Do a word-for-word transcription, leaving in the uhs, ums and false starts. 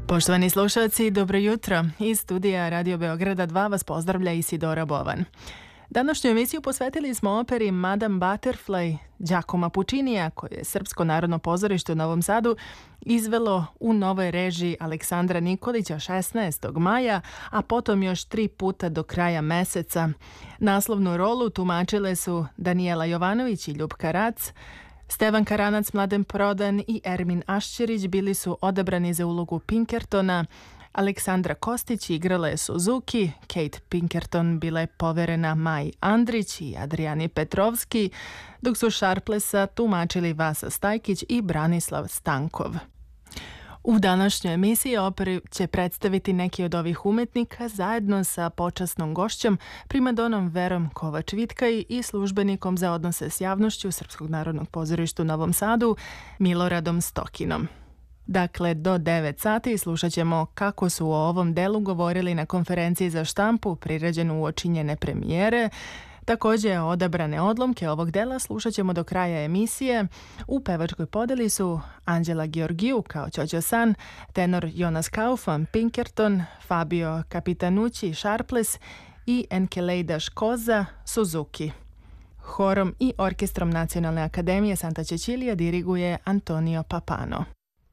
Poštovani slušalci, dobro jutro. Iz studija Radio Beograda dva vas pozdravlja Isidora Bovan. Današnju emisiju posvetili smo operi Madame Butterfly Giacomo Puccinija, koje je Srpsko narodno pozorište u Novom Sadu izvelo u novoj režiji Aleksandra Nikolića šesnaestog maja, a potom još tri puta do kraja meseca. Naslovnu rolu tumačile su Danijela Jovanović i Ljupka Rac. Stevan Karanac, Mladen Prodan i Ermin Ašćerić bili su odabrani za ulogu Pinkertona. Aleksandra Kostić igrala je Suzuki, Kate Pinkerton bila je poverena Maji Andrić i Adrijani Petrovski, dok su Sharplessa tumačili Vasa Stajkić i Branislav Stankov. U današnjoj emisiji operu će predstaviti neki od ovih umetnika zajedno sa počasnom gošćom, primadonom Verom Kovač-Vitkaj i službenikom za odnose s javnošću Srpskog narodnog pozorišta u Novom Sadu, Miloradom Stokinom. Dakle, do devet sati slušat ćemo kako su o ovom delu govorili na konferenciji za štampu priređenu uoči njene premijere. Također odabrane odlomke ovog dela slušat ćemo do kraja emisije. U pevačkoj podeli su Anđela Georgiju kao Ćoćo San, tenor Jonas Kaufman Pinkerton, Fabio Capitanucci Sharpless i Enkelejda Škoza Suzuki. Horom i orkestrom Nacionalne akademije Santa Cecilia diriguje Antonio Papano.